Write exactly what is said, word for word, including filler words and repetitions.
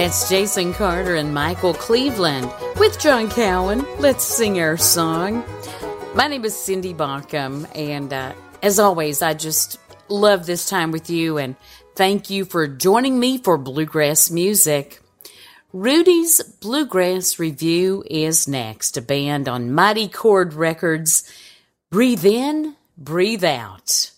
That's Jason Carter and Michael Cleveland with John Cowan. Let's sing our song. My name is Cindy Baucom, and uh, as always, I just love this time with you, and thank you for joining me for Bluegrass Music. Rudy's Bluegrass Review is next, a band on Mighty Chord Records. Breathe in, breathe out.